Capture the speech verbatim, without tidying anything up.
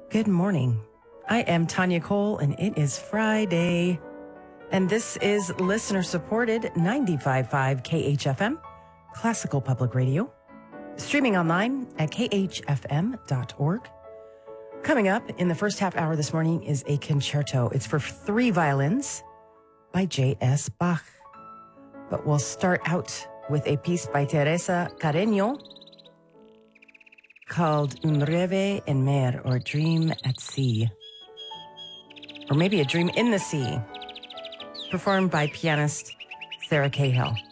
Good morning. I am Tanya Cole, and it is Friday. And this is listener-supported ninety-five point five K H F M, Classical Public Radio, streaming online at k h f m dot org. Coming up in the first half hour this morning is a concerto. It's for three violins by J S Bach. But we'll start out with a piece by Teresa Carreño called Un Rêve en Mer, or Dream at Sea. Or maybe A Dream in the Sea, performed by pianist Sarah Cahill.